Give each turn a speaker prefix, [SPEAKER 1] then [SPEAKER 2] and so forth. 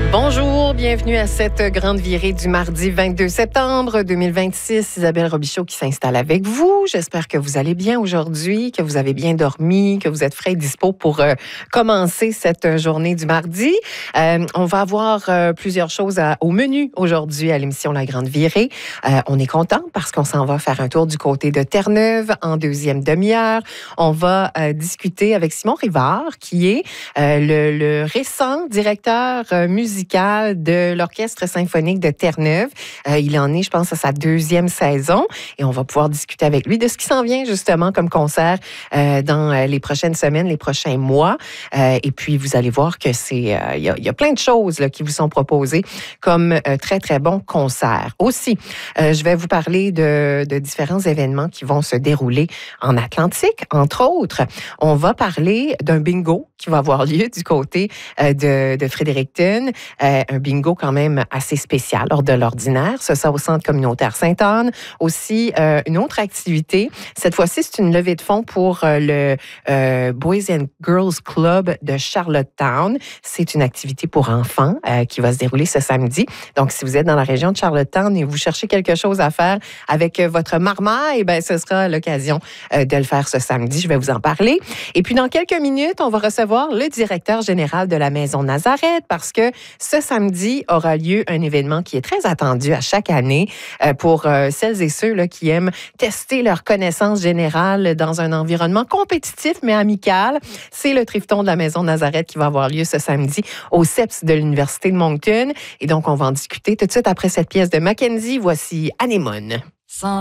[SPEAKER 1] Bonjour, bienvenue à cette grande virée du mardi 22 septembre 2026. Isabelle Robichaud qui s'installe avec vous. J'espère que vous allez bien aujourd'hui, que vous avez bien dormi, que vous êtes frais et dispo pour commencer cette journée du mardi. On va avoir plusieurs choses au menu aujourd'hui à l'émission La Grande Virée. On est content parce qu'on s'en va faire un tour du côté de Terre-Neuve en deuxième demi-heure. On va discuter avec Simon Rivard qui est le récent directeur musical de l'Orchestre symphonique de Terre-Neuve. Il en est, je pense, à sa deuxième saison et on va pouvoir discuter avec lui de ce qui s'en vient justement comme concert dans les prochaines semaines, les prochains mois. Et puis, vous allez voir que il y a plein de choses là, qui vous sont proposées comme très, très bons concerts. Aussi, je vais vous parler de différents événements qui vont se dérouler en Atlantique. Entre autres, on va parler d'un bingo qui va avoir lieu du côté de Fredericton. Un bingo quand même assez spécial, hors de l'ordinaire. Ce sera au Centre communautaire Sainte-Anne. Aussi, une autre activité. Cette fois-ci, c'est une levée de fonds pour le Boys and Girls Club de Charlottetown. C'est une activité pour enfants qui va se dérouler ce samedi. Donc, si vous êtes dans la région de Charlottetown et vous cherchez quelque chose à faire avec votre marmaille, ben, ce sera l'occasion de le faire ce samedi. Je vais vous en parler. Et puis, dans quelques minutes, on va recevoir le directeur général de la Maison Nazareth parce que ce samedi aura lieu un événement qui est très attendu à chaque année pour celles et ceux là, qui aiment tester leurs connaissances générales dans un environnement compétitif mais amical. C'est le Trifton de la Maison Nazareth qui va avoir lieu ce samedi au CEPS de l'Université de Moncton. Et donc, on va en discuter tout de suite après cette pièce de Mackenzie. Voici Anémone.